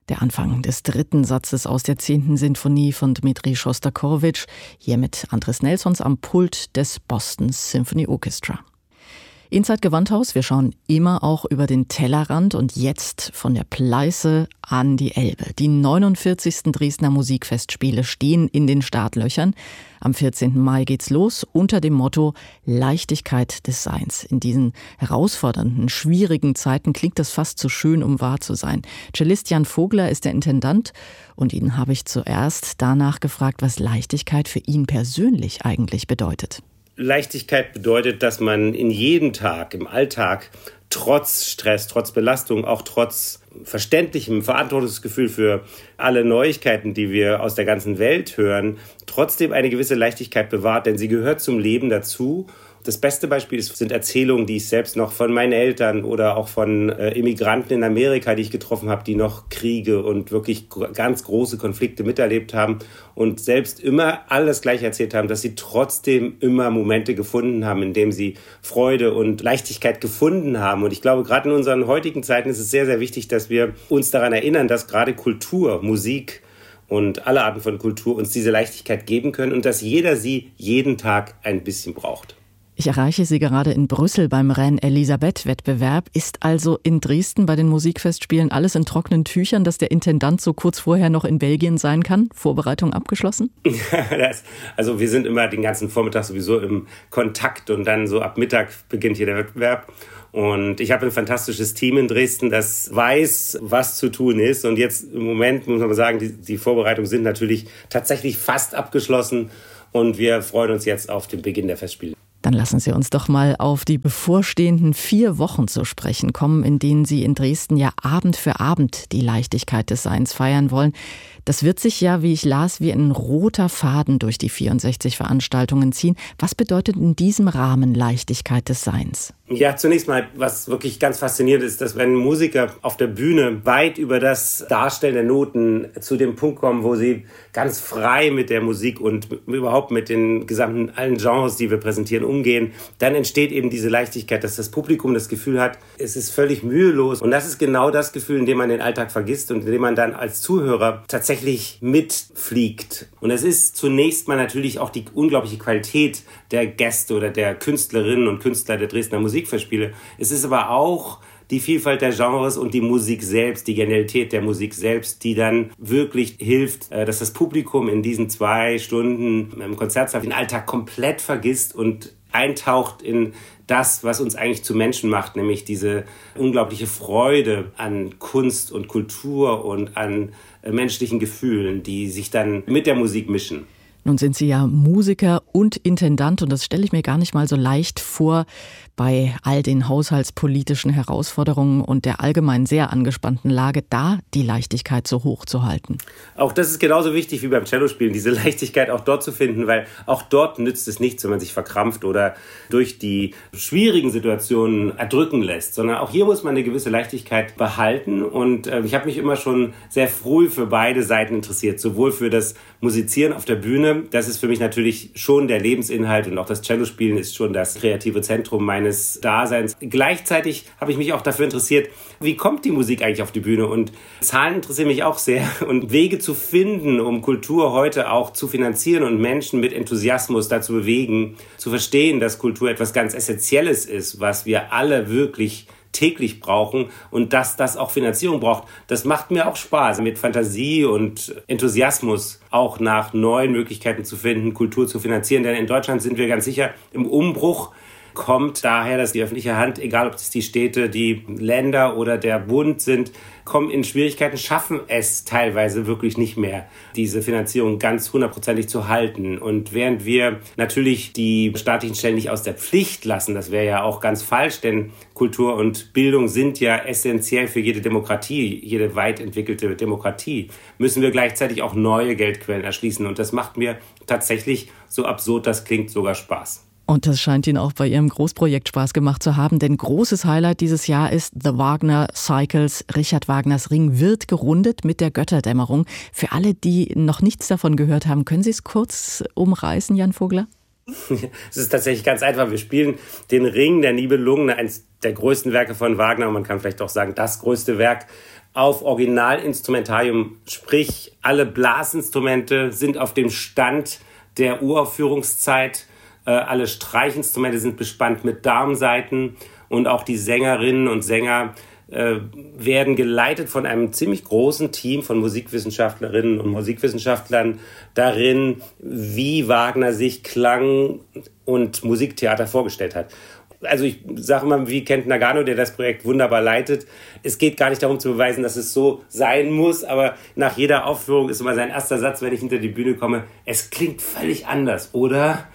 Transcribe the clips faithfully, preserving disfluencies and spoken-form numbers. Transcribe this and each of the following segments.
Der Anfang des dritten Satzes aus der zehnten Sinfonie von Dmitri Schostakowitsch, hier mit Andres Nelsons am Pult des Boston Symphony Orchestra. Inside Gewandhaus, wir schauen immer auch über den Tellerrand und jetzt von der Pleiße an die Elbe. Die neunundvierzigsten Dresdner Musikfestspiele stehen in den Startlöchern. Am vierzehnten Mai geht's los unter dem Motto Leichtigkeit des Seins. In diesen herausfordernden, schwierigen Zeiten klingt das fast zu schön, um wahr zu sein. Cellist Jan Vogler ist der Intendant und ihn habe ich zuerst danach gefragt, was Leichtigkeit für ihn persönlich eigentlich bedeutet. Leichtigkeit bedeutet, dass man in jedem Tag, im Alltag, trotz Stress, trotz Belastung, auch trotz verständlichem Verantwortungsgefühl für alle Neuigkeiten, die wir aus der ganzen Welt hören, trotzdem eine gewisse Leichtigkeit bewahrt, denn sie gehört zum Leben dazu. Das beste Beispiel sind Erzählungen, die ich selbst noch von meinen Eltern oder auch von äh, Immigranten in Amerika, die ich getroffen habe, die noch Kriege und wirklich ganz große Konflikte miterlebt haben und selbst immer alles gleich erzählt haben, dass sie trotzdem immer Momente gefunden haben, in denen sie Freude und Leichtigkeit gefunden haben. Und ich glaube, gerade in unseren heutigen Zeiten ist es sehr, sehr wichtig, dass wir uns daran erinnern, dass gerade Kultur, Musik und alle Arten von Kultur uns diese Leichtigkeit geben können und dass jeder sie jeden Tag ein bisschen braucht. Ich erreiche Sie gerade in Brüssel beim Reine-Elisabeth-Wettbewerb. Ist also in Dresden bei den Musikfestspielen alles in trockenen Tüchern, dass der Intendant so kurz vorher noch in Belgien sein kann? Vorbereitung abgeschlossen? das, also wir sind immer den ganzen Vormittag sowieso im Kontakt und dann so ab Mittag beginnt hier der Wettbewerb. Und ich habe ein fantastisches Team in Dresden, das weiß, was zu tun ist. Und jetzt im Moment muss man mal sagen, die, die Vorbereitungen sind natürlich tatsächlich fast abgeschlossen. Und wir freuen uns jetzt auf den Beginn der Festspiele. Dann lassen Sie uns doch mal auf die bevorstehenden vier Wochen zu sprechen kommen, in denen Sie in Dresden ja Abend für Abend die Leichtigkeit des Seins feiern wollen. Das wird sich ja, wie ich las, wie ein roter Faden durch die vierundsechzig Veranstaltungen ziehen. Was bedeutet in diesem Rahmen Leichtigkeit des Seins? Ja, zunächst mal, was wirklich ganz faszinierend ist, dass wenn Musiker auf der Bühne weit über das Darstellen der Noten zu dem Punkt kommen, wo sie ganz frei mit der Musik und überhaupt mit den gesamten allen Genres, die wir präsentieren, umgehen, dann entsteht eben diese Leichtigkeit, dass das Publikum das Gefühl hat, es ist völlig mühelos. Und das ist genau das Gefühl, in dem man den Alltag vergisst und in dem man dann als Zuhörer tatsächlich mitfliegt. Und es ist zunächst mal natürlich auch die unglaubliche Qualität der Gäste oder der Künstlerinnen und Künstler der Dresdner Musikfestspiele. Es ist aber auch die Vielfalt der Genres und die Musik selbst, die Genialität der Musik selbst, die dann wirklich hilft, dass das Publikum in diesen zwei Stunden im Konzertsaal den Alltag komplett vergisst und eintaucht in das, was uns eigentlich zu Menschen macht, nämlich diese unglaubliche Freude an Kunst und Kultur und an menschlichen Gefühlen, die sich dann mit der Musik mischen. Nun sind Sie ja Musiker und Intendant und das stelle ich mir gar nicht mal so leicht vor, bei all den haushaltspolitischen Herausforderungen und der allgemein sehr angespannten Lage, da die Leichtigkeit so hoch zu halten. Auch das ist genauso wichtig wie beim Cellospielen, diese Leichtigkeit auch dort zu finden, weil auch dort nützt es nichts, wenn man sich verkrampft oder durch die schwierigen Situationen erdrücken lässt, sondern auch hier muss man eine gewisse Leichtigkeit behalten und äh, ich habe mich immer schon sehr früh für beide Seiten interessiert, sowohl für das Musizieren auf der Bühne, das ist für mich natürlich schon der Lebensinhalt und auch das Cellospielen ist schon das kreative Zentrum meines Daseins. Gleichzeitig habe ich mich auch dafür interessiert, wie kommt die Musik eigentlich auf die Bühne? Und Zahlen interessieren mich auch sehr. Und Wege zu finden, um Kultur heute auch zu finanzieren und Menschen mit Enthusiasmus dazu bewegen, zu verstehen, dass Kultur etwas ganz Essentielles ist, was wir alle wirklich täglich brauchen und dass das auch Finanzierung braucht, das macht mir auch Spaß, mit Fantasie und Enthusiasmus auch nach neuen Möglichkeiten zu finden, Kultur zu finanzieren. Denn in Deutschland sind wir ganz sicher im Umbruch. Kommt daher, dass die öffentliche Hand, egal ob es die Städte, die Länder oder der Bund sind, kommen in Schwierigkeiten, schaffen es teilweise wirklich nicht mehr, diese Finanzierung ganz hundertprozentig zu halten. Und während wir natürlich die staatlichen Stellen nicht aus der Pflicht lassen, das wäre ja auch ganz falsch, denn Kultur und Bildung sind ja essentiell für jede Demokratie, jede weit entwickelte Demokratie, müssen wir gleichzeitig auch neue Geldquellen erschließen. Und das macht mir tatsächlich, so absurd das klingt, sogar Spaß. Und das scheint Ihnen auch bei Ihrem Großprojekt Spaß gemacht zu haben, denn großes Highlight dieses Jahr ist The Wagner Cycles. Richard Wagners Ring wird gerundet mit der Götterdämmerung. Für alle, die noch nichts davon gehört haben, können Sie es kurz umreißen, Jan Vogler? Es ist tatsächlich ganz einfach. Wir spielen den Ring der Nibelungen, eines der größten Werke von Wagner, und man kann vielleicht auch sagen, das größte Werk, auf Originalinstrumentarium, sprich alle Blasinstrumente sind auf dem Stand der Uraufführungszeit, äh, alle Streichinstrumente sind bespannt mit Darmsaiten und auch die Sängerinnen und Sänger äh, werden geleitet von einem ziemlich großen Team von Musikwissenschaftlerinnen und Musikwissenschaftlern darin, wie Wagner sich Klang und Musiktheater vorgestellt hat. Also ich sage mal, wie Kent Nagano, der das Projekt wunderbar leitet, es geht gar nicht darum zu beweisen, dass es so sein muss, aber nach jeder Aufführung ist immer sein erster Satz, wenn ich hinter die Bühne komme, es klingt völlig anders, oder?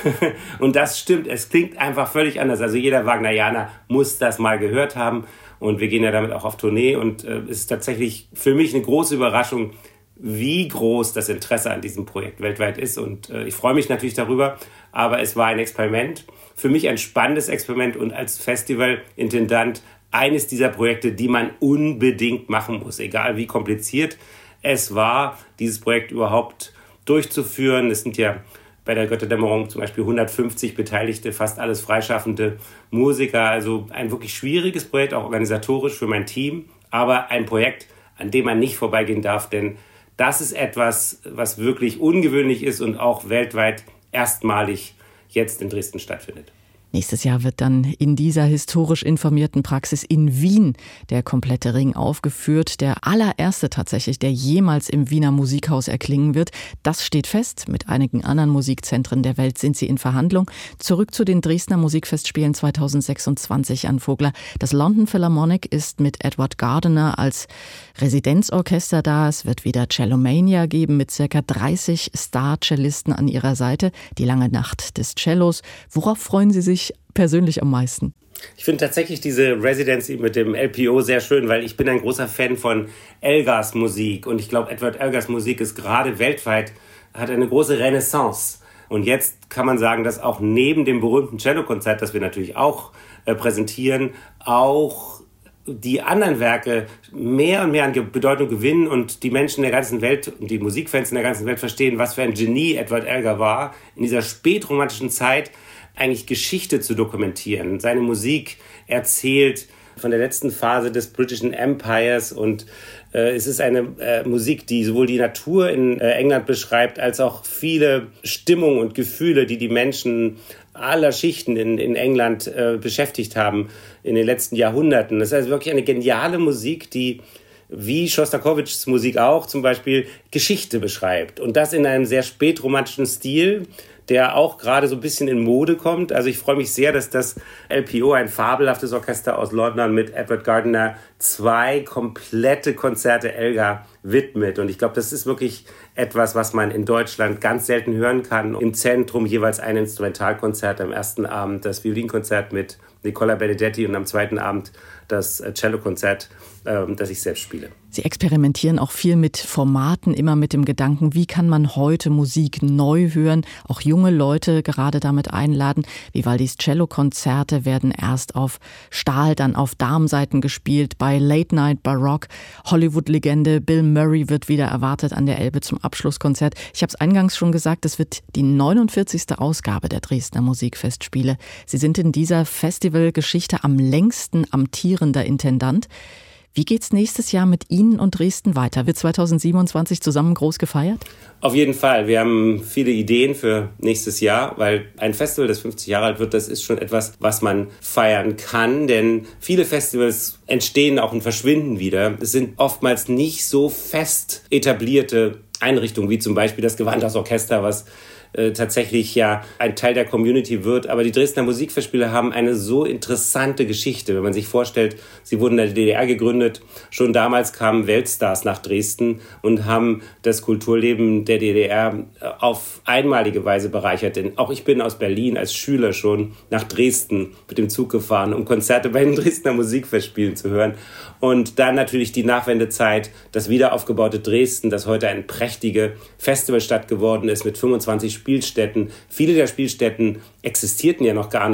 Und das stimmt, es klingt einfach völlig anders. Also jeder Wagnerianer muss das mal gehört haben, und wir gehen ja damit auch auf Tournee, und äh, es ist tatsächlich für mich eine große Überraschung, wie groß das Interesse an diesem Projekt weltweit ist, und äh, ich freue mich natürlich darüber, aber es war ein Experiment. Für mich ein spannendes Experiment und als Festivalintendant eines dieser Projekte, die man unbedingt machen muss, egal wie kompliziert es war, dieses Projekt überhaupt durchzuführen. Es sind ja bei der Götterdämmerung zum Beispiel hundertfünfzig Beteiligte, fast alles freischaffende Musiker. Also ein wirklich schwieriges Projekt, auch organisatorisch für mein Team, aber ein Projekt, an dem man nicht vorbeigehen darf, denn das ist etwas, was wirklich ungewöhnlich ist und auch weltweit erstmalig jetzt in Dresden stattfindet. Nächstes Jahr wird dann in dieser historisch informierten Praxis in Wien der komplette Ring aufgeführt. Der allererste tatsächlich, der jemals im Wiener Musikhaus erklingen wird. Das steht fest. Mit einigen anderen Musikzentren der Welt sind sie in Verhandlung. Zurück zu den Dresdner Musikfestspielen zweitausendsechsundzwanzig an Vogler. Das London Philharmonic ist mit Edward Gardiner als Residenzorchester da. Es wird wieder Cellomania geben mit circa dreißig Star-Cellisten an ihrer Seite. Die lange Nacht des Cellos. Worauf freuen Sie sich persönlich am meisten? Ich finde tatsächlich diese Residency mit dem L P O sehr schön, weil ich bin ein großer Fan von Elgars Musik, und ich glaube, Edward Elgars Musik ist gerade weltweit, hat eine große Renaissance. Und jetzt kann man sagen, dass auch neben dem berühmten Cellokonzert, das wir natürlich auch äh, präsentieren, auch die anderen Werke mehr und mehr an Bedeutung gewinnen und die Menschen in der ganzen Welt und die Musikfans in der ganzen Welt verstehen, was für ein Genie Edward Elgar war, in dieser spätromantischen Zeit eigentlich Geschichte zu dokumentieren. Seine Musik erzählt von der letzten Phase des Britischen Empires, und äh, es ist eine äh, Musik, die sowohl die Natur in äh, England beschreibt, als auch viele Stimmungen und Gefühle, die die Menschen aller Schichten in, in England äh, beschäftigt haben in den letzten Jahrhunderten. Das ist also wirklich eine geniale Musik, die wie Schostakowitschs Musik auch zum Beispiel Geschichte beschreibt, und das in einem sehr spätromantischen Stil, der auch gerade so ein bisschen in Mode kommt. Also ich freue mich sehr, dass das L P O, ein fabelhaftes Orchester aus London mit Edward Gardiner, zwei komplette Konzerte Elgar widmet. Und ich glaube, das ist wirklich etwas, was man in Deutschland ganz selten hören kann. Im Zentrum jeweils ein Instrumentalkonzert, am ersten Abend das Violinkonzert mit Nicola Benedetti und am zweiten Abend das Cellokonzert, ähm, das ich selbst spiele. Sie experimentieren auch viel mit Formaten, immer mit dem Gedanken, wie kann man heute Musik neu hören, auch junge Leute gerade damit einladen. Vivaldis Cellokonzerte werden erst auf Stahl, dann auf Darmsaiten gespielt, bei Late Night Baroque. Hollywood-Legende Bill Murray wird wieder erwartet an der Elbe zum Abschlusskonzert. Ich habe es eingangs schon gesagt, es wird die neunundvierzigste Ausgabe der Dresdner Musikfestspiele. Sie sind in dieser Festivalgeschichte am längsten amtierender Intendant. Wie geht's nächstes Jahr mit Ihnen und Dresden weiter? Wird zweitausendsiebenundzwanzig zusammen groß gefeiert? Auf jeden Fall. Wir haben viele Ideen für nächstes Jahr, weil ein Festival, das fünfzig Jahre alt wird, das ist schon etwas, was man feiern kann. Denn viele Festivals entstehen auch und verschwinden wieder. Es sind oftmals nicht so fest etablierte Einrichtungen, wie zum Beispiel das Gewandhausorchester, was äh, tatsächlich ja ein Teil der Community wird. Aber die Dresdner Musikfestspiele haben eine so interessante Geschichte. Wenn man sich vorstellt, sie wurden in der D D R gegründet. Schon damals kamen Weltstars nach Dresden und haben das Kulturleben der D D R auf einmalige Weise bereichert. Denn auch ich bin aus Berlin als Schüler schon nach Dresden mit dem Zug gefahren, um Konzerte bei den Dresdner Musikfestspielen zu hören. Und dann natürlich die Nachwendezeit, das wiederaufgebaute Dresden, das heute eine prächtige Festivalstadt geworden ist mit fünfundzwanzig Spielstätten. Viele der Spielstätten existierten ja noch gar nicht,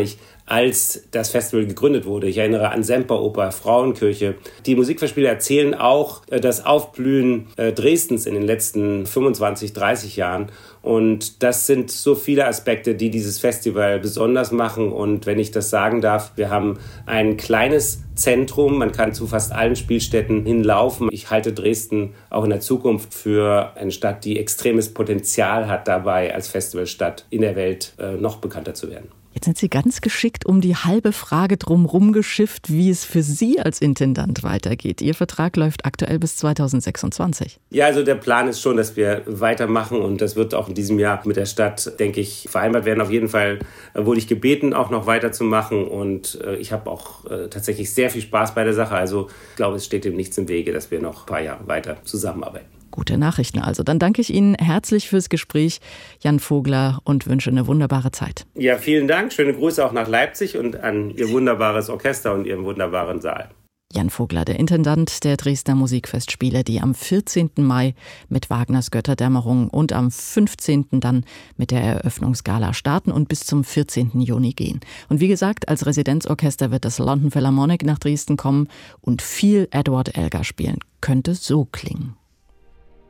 als das Festival gegründet wurde. Ich erinnere an Semperoper, Frauenkirche. Die Musikfestspiele erzählen auch das Aufblühen Dresdens in den letzten fünfundzwanzig, dreißig Jahren. Und das sind so viele Aspekte, die dieses Festival besonders machen. Und wenn ich das sagen darf, wir haben ein kleines Zentrum. Man kann zu fast allen Spielstätten hinlaufen. Ich halte Dresden auch in der Zukunft für eine Stadt, die extremes Potenzial hat, dabei als Festivalstadt in der Welt äh, noch bekannter zu werden. Jetzt sind Sie ganz geschickt um die halbe Frage drumherum geschifft, wie es für Sie als Intendant weitergeht. Ihr Vertrag läuft aktuell bis zweitausendsechsundzwanzig. Ja, also der Plan ist schon, dass wir weitermachen und das wird auch in diesem Jahr mit der Stadt, denke ich, vereinbart werden. Auf jeden Fall wurde ich gebeten, auch noch weiterzumachen und ich habe auch tatsächlich sehr viel Spaß bei der Sache. Also ich glaube, es steht dem nichts im Wege, dass wir noch ein paar Jahre weiter zusammenarbeiten. Gute Nachrichten also. Dann danke ich Ihnen herzlich fürs Gespräch, Jan Vogler, und wünsche eine wunderbare Zeit. Ja, vielen Dank. Schöne Grüße auch nach Leipzig und an Ihr wunderbares Orchester und Ihren wunderbaren Saal. Jan Vogler, der Intendant der Dresdner Musikfestspiele, die am vierzehnten Mai mit Wagners Götterdämmerung und am fünfzehnten dann mit der Eröffnungsgala starten und bis zum vierzehnten Juni gehen. Und wie gesagt, als Residenzorchester wird das London Philharmonic nach Dresden kommen und viel Edward Elgar spielen. Könnte so klingen.